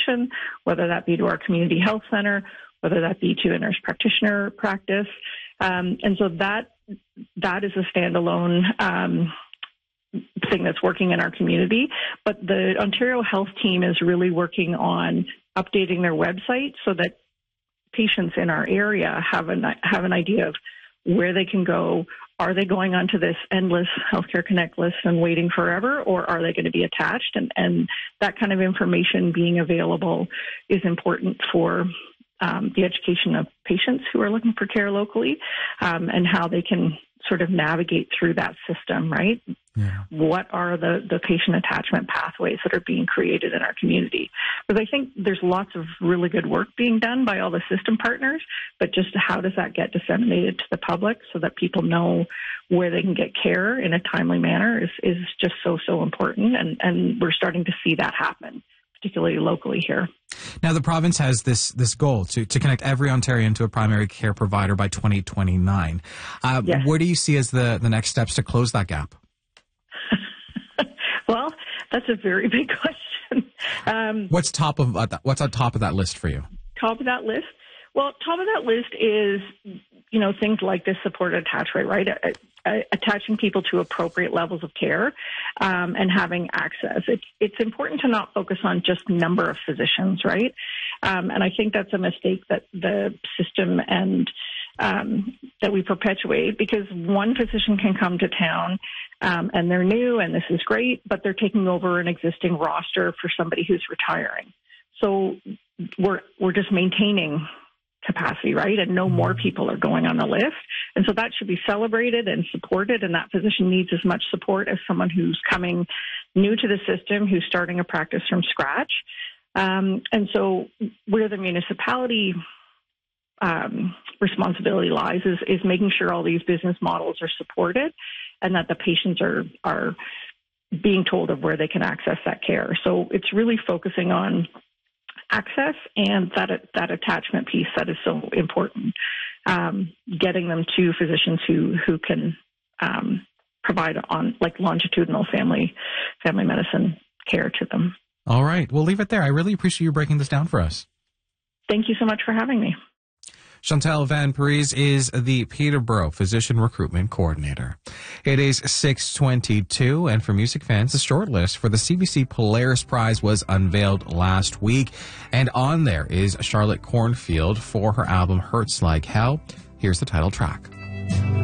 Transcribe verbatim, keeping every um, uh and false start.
physician, whether that be to our community health center, whether that be to a nurse practitioner practice. Um, and so that that is a standalone um, thing that's working in our community. But the Ontario Health team is really working on updating their website so that patients in our area have an, have an idea of where they can go. Are they going onto this endless Healthcare Connect list and waiting forever, or are they going to be attached? And, and that kind of information being available is important for um, the education of patients who are looking for care locally, um, and how they can sort of navigate through that system, right? Yeah. What are the, the patient attachment pathways that are being created in our community? Because I think there's lots of really good work being done by all the system partners, but just how does that get disseminated to the public so that people know where they can get care in a timely manner is, is just so, so important. And, and we're starting to see that happen, particularly locally here. Now, the province has this this goal to, to connect every Ontarian to a primary care provider by twenty twenty-nine. Uh, yes. Where do you see as the, the next steps to close that gap? Well, that's a very big question. Um, what's top of uh, what's on top of that list for you? Top of that list? Well, top of that list is, you know, things like this supported attach rate, right? Attaching people to appropriate levels of care um, and having access. It's, it's important to not focus on just number of physicians, right? Um, and I think that's a mistake that the system and um, that we perpetuate, because one physician can come to town um, and they're new and this is great, but they're taking over an existing roster for somebody who's retiring. So we're we're just maintaining capacity, right? And no more people are going on the list. And so that should be celebrated and supported. And that physician needs as much support as someone who's coming new to the system, who's starting a practice from scratch. Um, and so where the municipality um, responsibility lies is, is making sure all these business models are supported and that the patients are, are being told of where they can access that care. So it's really focusing on access and that that attachment piece that is so important, um, getting them to physicians who who can um, provide on like longitudinal family family medicine care to them. All right, we'll leave it there. I really appreciate you breaking this down for us. Thank you so much for having me. Chantal Van Parijs is the Peterborough Physician Recruitment Coordinator. It is six twenty-two, and for music fans, the shortlist for the C B C Polaris Prize was unveiled last week, and on there is Charlotte Cornfield for her album Hurts Like Hell. Here's the title track.